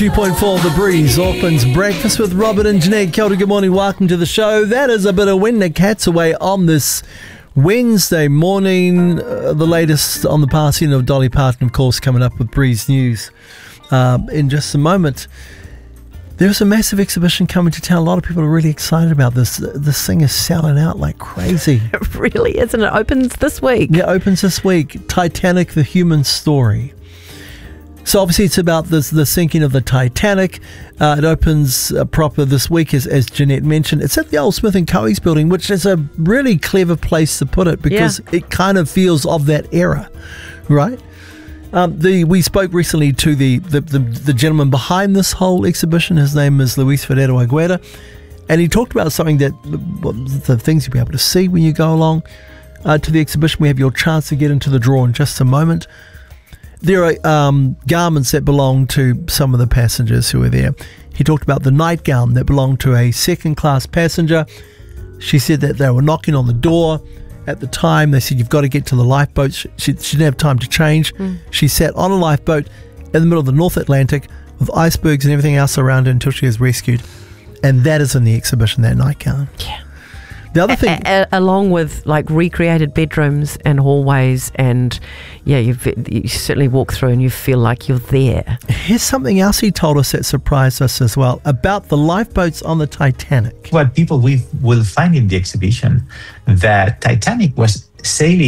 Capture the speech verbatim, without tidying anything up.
two point four The Breeze, Auckland's Breakfast with Robert and Jeanette. Kia ora, good morning, welcome to the show. That is a bit of wind that cat's away on this Wednesday morning. Uh, the latest on the passing of Dolly Parton, of course, coming up with Breeze News uh, in just a moment. There's a massive exhibition coming to town. A lot of people are really excited about this. This thing is selling out like crazy. It really is, and it opens this week. Yeah, it opens this week. Titanic, the Human Story. So obviously it's about this, the sinking of the Titanic. Uh, it opens uh, proper this week, as, as Jeanette mentioned. It's at the old Smith and Coe's building, which is a really clever place to put it because yeah. it kind of feels of that era, right? Um, the we spoke recently to the, the, the, the gentleman behind this whole exhibition. His name is Luis Ferreiro Aguirre, and he talked about something that the things you'll be able to see when you go along uh, to the exhibition. We have your chance to get into the draw in just a moment. There are um, garments that belong to some of the passengers who were there. He talked about the nightgown that belonged to a second-class passenger. She said that they were knocking on the door at the time. They said, you've got to get to the lifeboat. She, she, she didn't have time to change. Mm. She sat on a lifeboat in the middle of the North Atlantic with icebergs and everything else around her until she was rescued. And that is in the exhibition, that nightgown. Yeah. The other thing, a- a- along with like recreated bedrooms and hallways, and yeah, you've, you certainly walk through and you feel like you're there. Here's something else he told us that surprised us as well about the lifeboats on the Titanic. What people we will find in the exhibition, that Titanic was sailing